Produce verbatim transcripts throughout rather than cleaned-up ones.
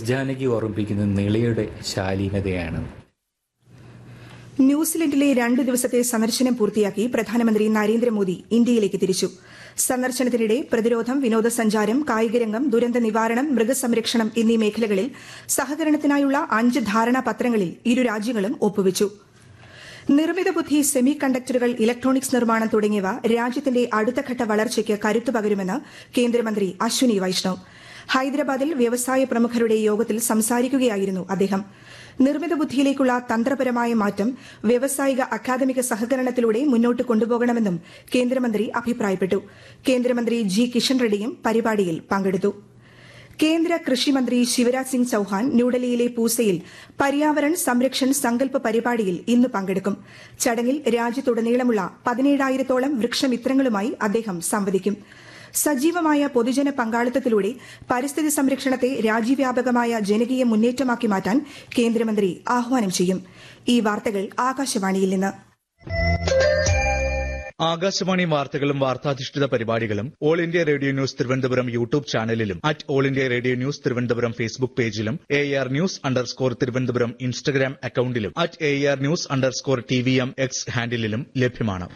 S Janaki ഓർമ്മിപ്പിക്കുന്നത് നിളയുടെ ശാലീനതയാണ്. ന്യൂസിലൻഡിലെ രണ്ടു ദിവസത്തെ സന്ദർശനം പൂർത്തിയാക്കി പ്രധാനമന്ത്രി നരേന്ദ്രമോദി ഇന്ത്യയിലേക്ക് തിരിച്ചു. സന്ദർശനത്തിനിടെ പ്രതിരോധം, വിനോദസഞ്ചാരം, കായികരംഗം, ദുരന്ത നിവാരണം, മൃഗസംരക്ഷണം എന്നീ മേഖലകളിൽ സഹകരണത്തിനായുള്ള അഞ്ച് ധാരണാപത്രങ്ങളിൽ ഇരു രാജ്യങ്ങളും ഒപ്പുവച്ചു. നിർമ്മിത ബുദ്ധി, സെമി കണ്ടക്ടറുകൾ, ഇലക്ട്രോണിക്സ് നിർമ്മാണം തുടങ്ങിയവ രാജ്യത്തിന്റെ അടുത്തഘട്ട വളർച്ചയ്ക്ക് കരുത്തു പകരുമെന്ന് കേന്ദ്രമന്ത്രി അശ്വിനി വൈഷ്ണവ്. ഹൈദരാബാദിൽ വ്യവസായ പ്രമുഖരുടെ യോഗത്തിൽ സംസാരിക്കുകയായിരുന്നു അദ്ദേഹം. നിർമ്മിത ബുദ്ധിയിലേക്കുള്ള തന്ത്രപരമായ മാറ്റം വ്യവസായിക അക്കാദമിക സഹകരണത്തിലൂടെ മുന്നോട്ട് കൊണ്ടുപോകണമെന്നും കേന്ദ്രമന്ത്രി അഭിപ്രായപ്പെട്ടു. കേന്ദ്രമന്ത്രി ജി കിഷൻ റെഡ്ഡിയും പരിപാടിയിൽ പങ്കെടുത്തു. കേന്ദ്ര കൃഷിമന്ത്രി ശിവരാജ് സിംഗ് ചൌഹാൻ ന്യൂഡൽഹിയിലെ പൂസയിൽ പര്യാവരൺ സംരക്ഷൺ സങ്കല്പ് പരിപാടിയിൽ ഇന്ന് പങ്കെടുക്കും. ചടങ്ങിൽ രാജ്യത്തുടനീളമുള്ള പതിനേഴായിരത്തോളം വൃക്ഷമിത്രങ്ങളുമായി അദ്ദേഹം സംവദിക്കും. സജീവമായ പൊതുജന പങ്കാളിത്തത്തിലൂടെ പരിസ്ഥിതി സംരക്ഷണത്തെ രാജ്യവ്യാപകമായ ജനകീയ മുന്നേറ്റമാക്കി മാറ്റാൻ കേന്ദ്രമന്ത്രി ആഹ്വാനം ചെയ്യും. ഈ വാർത്തകൾ ആകാശവാണിയിൽ നിന്ന്. ആകാശവാണി വാർത്തകളും വാർത്താധിഷ്ഠിത പരിപാടികളും all India radio news Thiruvananthapuram YouTube ചാനലിലും at all India radio news Thiruvananthapuram Facebook പേജിലും A R news underscore Thiruvananthapuram Instagram അക്കൌണ്ടിലും at A R news underscore T V M X ഹാൻഡിലും ലഭ്യമാണ്.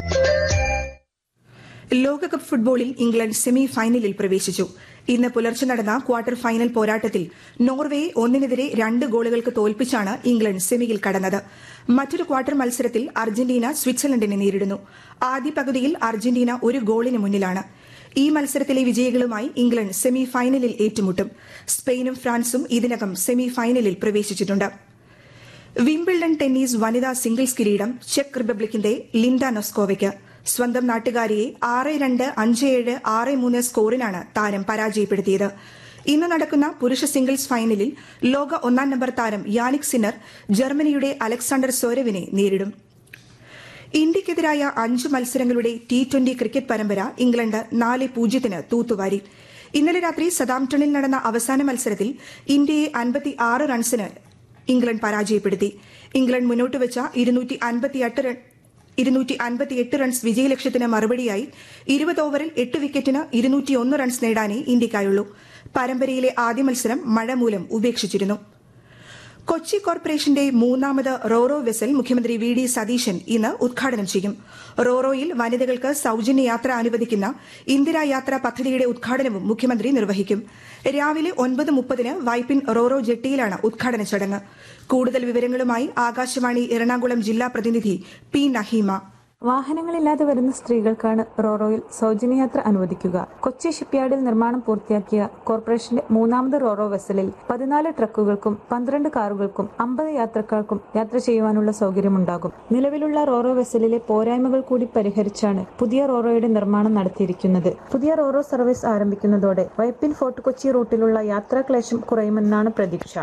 ലോകകപ്പ് ഫുട്ബോളിൽ ഇംഗ്ലണ്ട് സെമി ഫൈനലിൽ പ്രവേശിച്ചു. ഇന്ന് പുലർച്ചെ നടന്ന ക്വാർട്ടർ ഫൈനൽ പോരാട്ടത്തിൽ നോർവേയെ ഒന്നിനെതിരെ രണ്ട് ഗോളുകൾക്ക് തോൽപ്പിച്ചാണ് ഇംഗ്ലണ്ട് സെമിയിൽ കടന്നത്. മറ്റൊരു ക്വാർട്ടർ മത്സരത്തിൽ അർജന്റീന സ്വിറ്റ്സർലൻഡിനെ നേരിടുന്നു. ആദ്യ പകുതിയിൽ അർജന്റീന ഒരു ഗോളിന് മുന്നിലാണ്. ഈ മത്സരത്തിലെ വിജയികളുമായി ഇംഗ്ലണ്ട് സെമി ഫൈനലിൽ ഏറ്റുമുട്ടും. സ്പെയിനും ഫ്രാൻസും ഇതിനകം സെമി ഫൈനലിൽ പ്രവേശിച്ചിട്ടുണ്ട്. വിംബിൾഡൺ ടെന്നീസ് വനിതാ സിംഗിൾസ് കിരീടം ചെക്ക് റിപ്പബ്ലിക്കിന്റെ ലിൻഡ നൊസ്കോവയ്ക്ക്. സ്വന്തം നാട്ടുകാരിയെ ആറ് രണ്ട്, അഞ്ച് ഏഴ്, ആറ് മൂന്ന് സ്കോറിനാണ് താരം പരാജയപ്പെടുത്തിയത്. ഇന്ന് നടക്കുന്ന പുരുഷ സിംഗിൾസ് ഫൈനലിൽ ലോക ഒന്നാം നമ്പർ താരം യാനിക് സിന്നർ ജർമ്മനിയുടെ അലക്സാണ്ടർ സോരവിനെ നേരിടും. ഇന്ത്യയ്ക്കെതിരായ അഞ്ച് മത്സരങ്ങളുടെ ടി ട്വന്റി ക്രിക്കറ്റ് പരമ്പര ഇംഗ്ലണ്ട് നാല് പൂജ്യത്തിന് തൂത്തുവാരി. ഇന്നലെ രാത്രി സതാംപ്ടണിൽ നടന്ന അവസാന മത്സരത്തിൽ ഇന്ത്യയെ അൻപത്തിയാറ് റൺസിന് ഇംഗ്ലണ്ട് പരാജയപ്പെടുത്തി. ഇംഗ്ലണ്ട് മുന്നോട്ടുവച്ച ഇരുന്നൂറ്റി അൻപത്തിയെട്ട് റൺ ഇരുന്നൂറ്റി അൻപത്തിയെട്ട് റൺസ് വിജയലക്ഷ്യത്തിന് മറുപടിയായി ഇരുപത് ഓവറിൽ എട്ട് വിക്കറ്റിന് ഇരുന്നൂറ്റിയൊന്ന് റൺസ് നേടാനേ ഇന്ത്യയ്ക്കായുള്ളൂ. പരമ്പരയിലെ ആദ്യ മത്സരം മഴ മൂലം ഉപേക്ഷിച്ചിരുന്നു. കൊച്ചി കോർപ്പറേഷന്റെ മൂന്നാമത് റോറോ വെസൽ മുഖ്യമന്ത്രി വി ഡി സതീശൻ ഇന്ന് ഉദ്ഘാടനം ചെയ്യും. റോറോയിൽ വനിതകൾക്ക് സൌജന്യ യാത്ര അനുവദിക്കുന്ന ഇന്ദിരാ യാത്ര പദ്ധതിയുടെ ഉദ്ഘാടനവും മുഖ്യമന്ത്രി നിർവഹിക്കും. രാവിലെ ഒൻപത് മുപ്പതിന് വൈപ്പിൻ റോറോ ജെട്ടിയിലാണ് ഉദ്ഘാടന ചടങ്ങ്. കൂടുതൽ വിവരങ്ങളുമായി ആകാശവാണി എറണാകുളം ജില്ലാ പ്രതിനിധി പി നഹീമ. വാഹനങ്ങളില്ലാതെ വരുന്ന സ്ത്രീകൾക്കാണ് റോറോയിൽ സൌജന്യയാത്ര അനുവദിക്കുക. കൊച്ചി ഷിപ്പ്യാർഡിൽ നിർമ്മാണം പൂർത്തിയാക്കിയ കോർപ്പറേഷന്റെ മൂന്നാമത് റോറോ വെസലിൽ പതിനാല് ട്രക്കുകൾക്കും പന്ത്രണ്ട് കാറുകൾക്കും അമ്പത് യാത്രക്കാർക്കും യാത്ര ചെയ്യുവാനുള്ള സൗകര്യമുണ്ടാകും. നിലവിലുള്ള റോറോ വെസലിലെ പോരായ്മകൾ കൂടി പരിഹരിച്ചാണ് പുതിയ റോറോയുടെ നിർമ്മാണം നടത്തിയിരിക്കുന്നത്. പുതിയ റോറോ സർവീസ് ആരംഭിക്കുന്നതോടെ വൈപ്പിൻ ഫോർട്ട് കൊച്ചി റൂട്ടിലുള്ള യാത്രാക്ലേശം കുറയുമെന്നാണ് പ്രതീക്ഷ.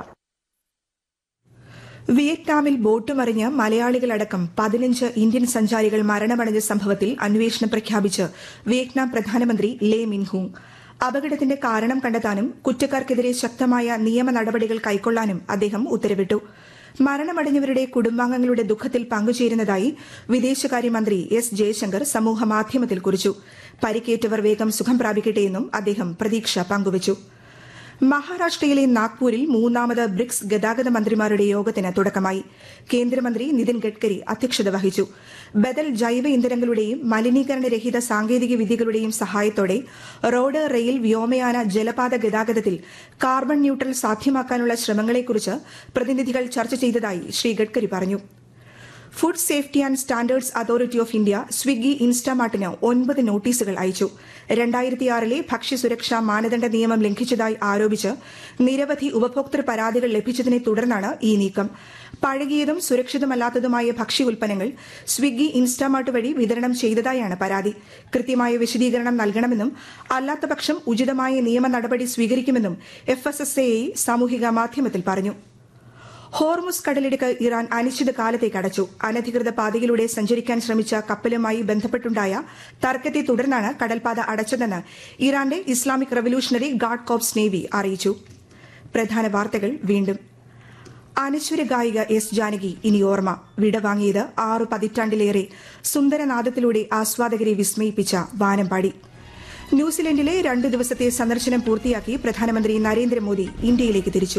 വിയറ്റ്നാമിൽ ബോട്ട് മറിഞ്ഞ് മലയാളികളടക്കം പതിനഞ്ച് ഇന്ത്യൻ സഞ്ചാരികൾ മരണമടഞ്ഞ സംഭവത്തിൽ അന്വേഷണം പ്രഖ്യാപിച്ച് വിയറ്റ്നാം പ്രധാനമന്ത്രി ലേ മിൻഹൂങ്. അപകടത്തിന്റെ കാരണം കണ്ടെത്താനും കുറ്റക്കാർക്കെതിരെ ശക്തമായ നിയമ നടപടികൾ കൈക്കൊള്ളാനും അദ്ദേഹം ഉത്തരവിട്ടു. മരണമടഞ്ഞവരുടെ കുടുംബാംഗങ്ങളുടെ ദുഃഖത്തിൽ പങ്കുചേരുന്നതായി വിദേശകാര്യമന്ത്രി എസ് ജയശങ്കർ സമൂഹമാധ്യമത്തിൽ കുറിച്ചു. പരിക്കേറ്റവർ വേഗം സുഖം പ്രാപിക്കട്ടെയെന്നും അദ്ദേഹം പ്രതീക്ഷ പങ്കുവച്ചു. മഹാരാഷ്ട്രയിലെ നാഗ്പൂരിൽ മൂന്നാമത് ബ്രിക്സ് ഗതാഗത മന്ത്രിമാരുടെ യോഗത്തിന് തുടക്കമായി. കേന്ദ്രമന്ത്രി നിതിൻ ഗഡ്കരി അധ്യക്ഷത വഹിച്ചു. ബദൽ ജൈവ ഇന്ധനങ്ങളുടെയും മലിനീകരണരഹിത സാങ്കേതിക വിദ്യകളുടെയും സഹായത്തോടെ റോഡ്, റെയിൽ, വ്യോമയാന, ജലപാത ഗതാഗതത്തിൽ കാർബൺ ന്യൂട്രൽ സാധ്യമാക്കാനുള്ള ശ്രമങ്ങളെക്കുറിച്ച് പ്രതിനിധികൾ ചർച്ച ചെയ്തതായി ശ്രീ ഗഡ്കരി പറഞ്ഞു. Food safety and standards authority of India Swiggy, ഇൻസ്റ്റാമാർട്ടിന് ഒൻപത് നോട്ടീസുകൾ അയച്ചു. രണ്ടായിരത്തിയാറിലെ ഭക്ഷ്യസുരക്ഷാ മാനദണ്ഡ നിയമം ലംഘിച്ചതായി ആരോപിച്ച് നിരവധി ഉപഭോക്തൃ പരാതികൾ ലഭിച്ചതിനെ തുടർന്നാണ് ഈ നീക്കം. പഴകിയതും സുരക്ഷിതമല്ലാത്തതുമായ ഭക്ഷ്യ ഉൽപ്പന്നങ്ങൾ സ്വിഗ്ഗി, ഇൻസ്റ്റാമാർട്ട് വഴി വിതരണം ചെയ്തതായാണ് പരാതി. കൃത്യമായ വിശദീകരണം നൽകണമെന്നും അല്ലാത്തപക്ഷം ഉചിതമായ നിയമ നടപടി സ്വീകരിക്കുമെന്നും എഫ് എസ് എസ് എ സാമൂഹിക മാധ്യമത്തിൽ പറഞ്ഞു. ഹോർമുസ് കടലിടുക്ക് ഇറാൻ അനിശ്ചിതകാലത്തേക്ക് അടച്ചു. അനധികൃത പാതയിലൂടെ സഞ്ചരിക്കാൻ ശ്രമിച്ച കപ്പലുമായി ബന്ധപ്പെട്ടുണ്ടായ തർക്കത്തെ തുടർന്നാണ് കടൽപാത അടച്ചതെന്ന് ഇറാന്റെ Islamic revolutionary guard corps navy അറിയിച്ചു. പ്രധാന വാർത്തകൾ വീണ്ടും. അനശ്വര ഗായിക എസ് ജാനകി ഇനി ഓർമ്മ. വിടവാങ്ങിയത് ആറു പതിറ്റാണ്ടിലേറെ സുന്ദരനാദത്തിലൂടെ ആസ്വാദകരെ വിസ്മയിപ്പിച്ച വാനമ്പാടി. ന്യൂസിലൻഡിലെ രണ്ടു ദിവസത്തെ സന്ദർശനം പൂർത്തിയാക്കി പ്രധാനമന്ത്രി നരേന്ദ്രമോദി ഇന്ത്യയിലേക്ക് തിരിച്ചു.